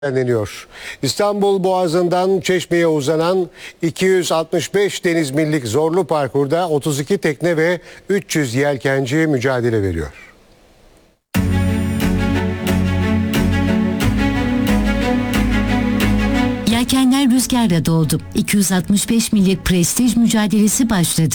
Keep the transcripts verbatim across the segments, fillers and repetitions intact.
düzenleniyor. İstanbul Boğazı'ndan Çeşme'ye uzanan iki yüz altmış beş deniz millik zorlu parkurda otuz iki tekne ve üç yüz yelkenci mücadele veriyor. Yelkenler rüzgarla doldu. iki yüz altmış beş millik prestij mücadelesi başladı.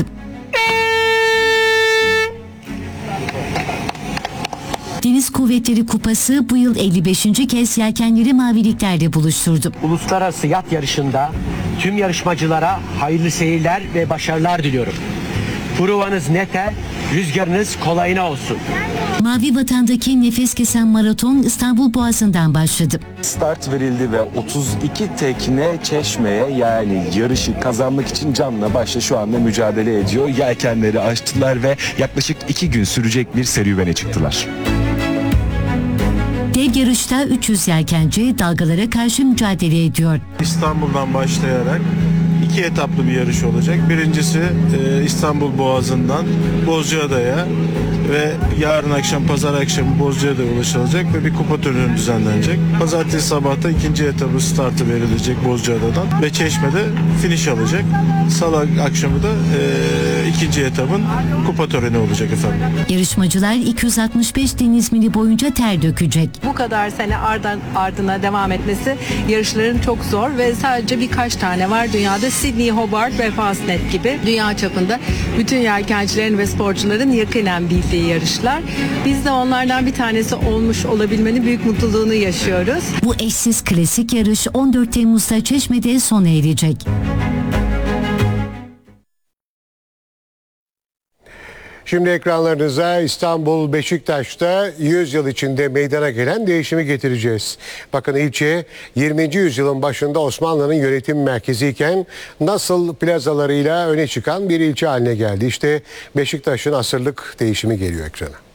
Deniz Kuvvetleri Kupası bu yıl elli beşinci kez yelkenleri maviliklerde buluşturdu. Uluslararası yat yarışında tüm yarışmacılara hayırlı seyirler ve başarılar diliyorum. Provanız nete, rüzgarınız kolayına olsun. Mavi Vatan'daki nefes kesen maraton İstanbul Boğazı'ndan başladı. Start verildi ve otuz iki tekne Çeşme'ye, yani yarışı kazanmak için canla başla şu anda mücadele ediyor. Yelkenleri açtılar ve yaklaşık iki gün sürecek bir serüvene çıktılar. Dev yarışta üç yüz yelkenci dalgalara karşı mücadele ediyor. İstanbul'dan başlayarak iki etaplı bir yarış olacak. Birincisi e, İstanbul Boğazı'ndan Bozcaada'ya ve yarın akşam pazar akşamı Bozcaada'ya ulaşılacak ve bir kupa töreni düzenlenecek. Pazartesi sabahta ikinci etabı startı verilecek Bozcaada'dan ve Çeşme'de finish alacak. Salı akşamı da e, ikinci etabın kupa töreni olacak efendim. Yarışmacılar iki yüz altmış beş deniz mili boyunca ter dökecek. Bu kadar sene ardın, ardına devam etmesi yarışların çok zor ve sadece birkaç tane var dünyada. Sydney, Hobart ve Fastnet gibi dünya çapında bütün yelkencilerin ve sporcuların yakinen bildiği yarışlar. Biz de onlardan bir tanesi olmuş olabilmenin büyük mutluluğunu yaşıyoruz. Bu eşsiz klasik yarış on dört Temmuz'da Çeşme'de sona erecek. Şimdi ekranlarınıza İstanbul Beşiktaş'ta yüz yıl içinde meydana gelen değişimi getireceğiz. Bakın ilçe yirminci yüzyılın başında Osmanlı'nın yönetim merkeziyken nasıl plazalarıyla öne çıkan bir ilçe haline geldi. İşte Beşiktaş'ın asırlık değişimi geliyor ekrana.